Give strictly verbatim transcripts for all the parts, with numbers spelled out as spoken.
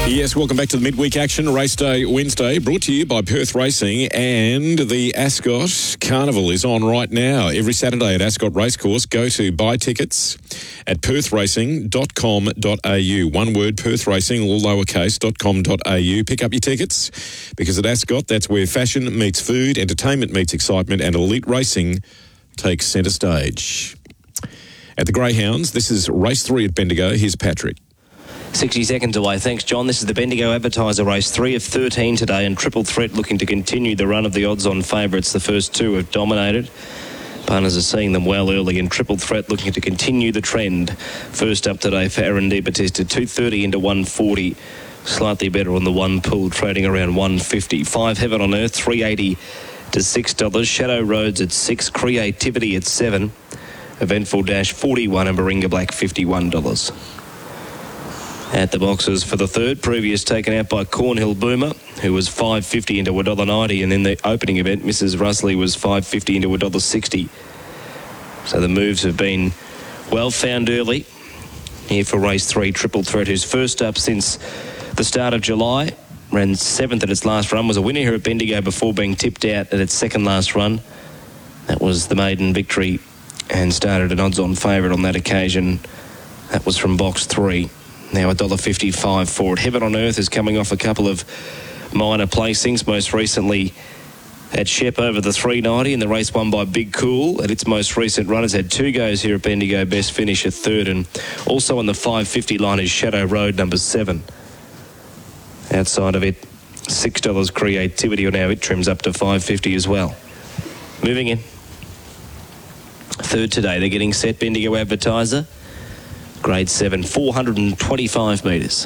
Yes, welcome back to the midweek action, Race Day Wednesday, brought to you by Perth Racing, and the Ascot Carnival is on right now. Every Saturday at Ascot Racecourse, go to buy tickets at perth racing dot com dot a u. One word, Perth Racing, all lowercase, dot com dot a u. Pick up your tickets, because at Ascot, that's where fashion meets food, entertainment meets excitement, and elite racing takes centre stage. At the Greyhounds, this is race three at Bendigo. Here's Patrick. sixty seconds away. Thanks, John. This is the Bendigo Advertiser race, three of thirteen today, and Triple Threat looking to continue the run of the odds-on favourites. The first two have dominated. Punters are seeing them well early, and Triple Threat looking to continue the trend. First up today for Aaron Di Battista, two thirty into one forty. Slightly better on the one pool, trading around one fifty. Five Heaven on Earth, three eighty to six dollars. Shadow Roads at six. Creativity at seven. Eventful Dash forty-one, and Baringa Black fifty-one dollars. At the boxes for the third, previous taken out by Cornhill Boomer, who was five fifty into one dollar ninety, and in the opening event, Missus Russley was five fifty into one dollar sixty. So the moves have been well found early. Here for race three, Triple Threat, who's first up since the start of July, ran seventh at its last run, was a winner here at Bendigo before being tipped out at its second last run. That was the maiden victory, and started an odds-on favourite on that occasion. That was from box three. Now one dollar fifty-five for it. Heaven on Earth is coming off a couple of minor placings, most recently at Shep over the three ninety, in the race won by Big Cool. At its most recent run, has had two goes here at Bendigo, best finish at third, and also on the five fifty line is Shadow Road, number seven. Outside of it, six dollars Creativity, or now it trims up to five fifty as well. Moving in. Third today, they're getting set, Bendigo Advertiser. Grade seven, four hundred twenty-five metres.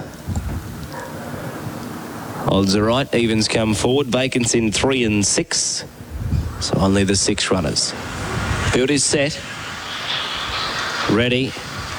Odds are right, evens come forward. Vacants in three and six. So only the six runners. Field is set. Ready.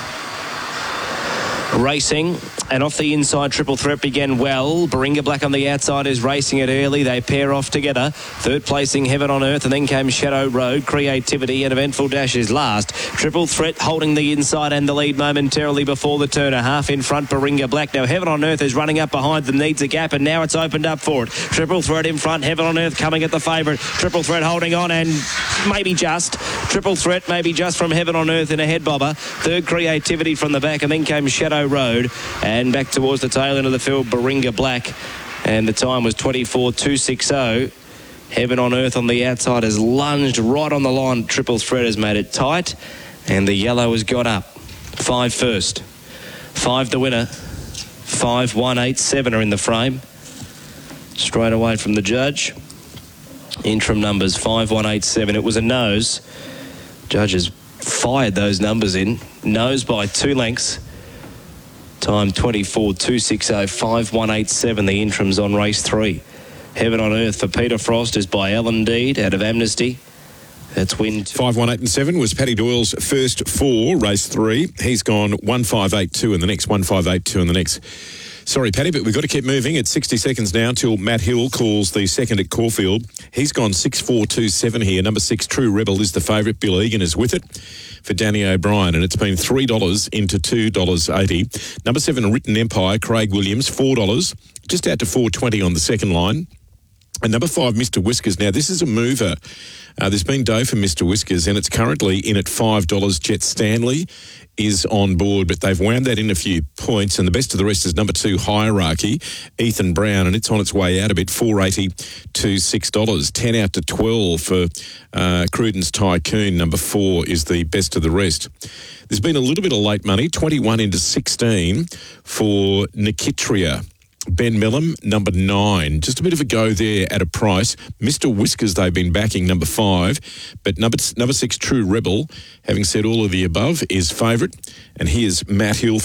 Racing. And off the inside, Triple Threat began well. Baringa Black on the outside is racing it early. They pair off together. Third placing, Heaven on Earth, and then came Shadow Road. Creativity and Eventful Dash is last. Triple Threat holding the inside and the lead momentarily before the turner. Half in front, Baringa Black. Now Heaven on Earth is running up behind them, needs a gap, and now it's opened up for it. Triple Threat in front, Heaven on Earth coming at the favourite. Triple Threat holding on, and maybe just. Triple Threat maybe just from Heaven on Earth in a head bobber. Third, Creativity from the back, and then came Shadow Road. And back towards the tail end of the field, Baringa Black. And the time was twenty-four two sixty. Heaven on Earth on the outside has lunged right on the line. Triple Threat has made it tight. And the yellow has got up. Five first. Five the winner. Five, one, eight, seven are in the frame. Straight away from the judge. Interim numbers, five, one, eight, seven. It was a nose. Judges fired those numbers in. Nose by two lengths. Time twenty-four two sixty, five one eight seven, the interims on race three. Heaven on Earth for Peter Frost is by Alan Deed out of Amnesty. That's win two. five one eight and seven was Paddy Doyle's first four, race three. He's gone one five eight two in the next, one five eight two in the next. Sorry, Paddy, but we've got to keep moving. It's sixty seconds now till Matt Hill calls the second at Caulfield. He's gone six four two seven here. Number six, True Rebel, is the favourite. Bill Egan is with it for Danny O'Brien, and it's been three dollars into two dollars eighty. Number seven, Written Empire, Craig Williams, four dollars, just out to four twenty on the second line. And number five, Mister Whiskers. Now, this is a mover. Uh, there's been dough for Mister Whiskers, and it's currently in at five dollars. Jet Stanley is on board, but they've wound that in a few points, and the best of the rest is number two, Hierarchy, Ethan Brown, and it's on its way out a bit, four eighty to six dollars. ten out to twelve for uh, Cruden's Tycoon. Number four is the best of the rest. There's been a little bit of late money, twenty-one into sixteen for Nikitria. Ben Mellum, number nine. Just a bit of a go there at a price. Mister Whiskers, they've been backing number five. But number number six, True Rebel, having said all of the above, is favourite. And here's Matt Hill.